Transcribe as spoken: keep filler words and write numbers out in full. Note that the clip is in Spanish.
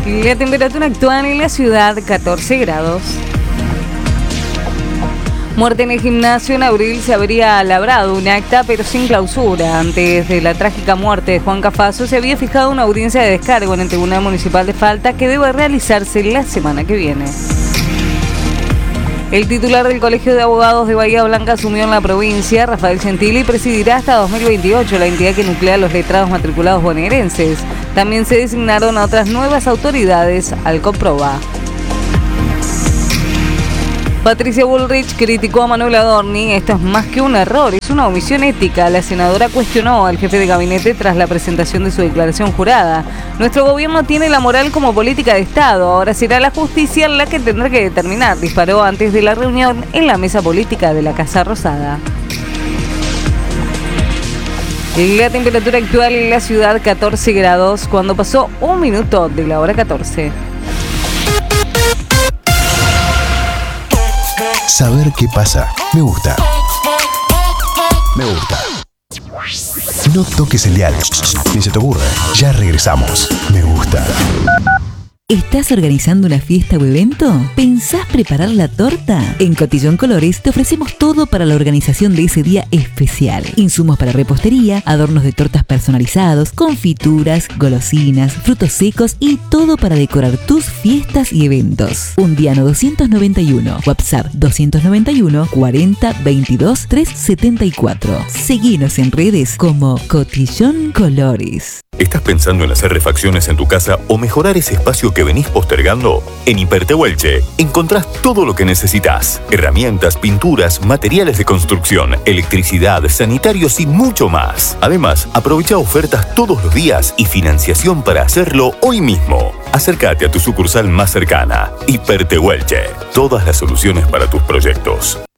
La temperatura actual en la ciudad, catorce grados. Muerte en el gimnasio. En abril se habría labrado un acta, pero sin clausura. Antes de la trágica muerte de Juan Cafaso, se había fijado una audiencia de descargo en el Tribunal Municipal de Falta que debe realizarse la semana que viene. El titular del Colegio de Abogados de Bahía Blanca asumió en la provincia, Rafael Gentili, y presidirá hasta dos mil veintiocho la entidad que nuclea a los letrados matriculados bonaerenses. También se designaron a otras nuevas autoridades al Comproba. Patricia Bullrich criticó a Manuel Adorni. Esto es más que un error, es una omisión ética. La senadora cuestionó al jefe de gabinete tras la presentación de su declaración jurada. Nuestro gobierno tiene la moral como política de Estado. Ahora será la justicia la que tendrá que determinar, disparó antes de la reunión en la mesa política de la Casa Rosada. La temperatura actual en la ciudad, catorce grados, cuando pasó un minuto de la hora catorce. Saber qué pasa. Me gusta. Me gusta. No toques el dial. Ni se te ocurra. Ya regresamos. Me gusta. ¿Estás organizando una fiesta o evento? ¿Pensás preparar la torta? En Cotillón Colores te ofrecemos todo para la organización de ese día especial. Insumos para repostería, adornos de tortas personalizados, confituras, golosinas, frutos secos y todo para decorar tus fiestas y eventos. Undiano doscientos noventa y uno, WhatsApp doscientos noventa y uno, cuarenta, veintidós, trescientos setenta y cuatro. Seguinos en redes como Cotillón Colores. ¿Estás pensando en hacer refacciones en tu casa o mejorar ese espacio que venís postergando? En Hipertehuelche encontrás todo lo que necesitas. Herramientas, pinturas, materiales de construcción, electricidad, sanitarios y mucho más. Además, aprovecha ofertas todos los días y financiación para hacerlo hoy mismo. Acércate a tu sucursal más cercana. Hipertehuelche. Todas las soluciones para tus proyectos.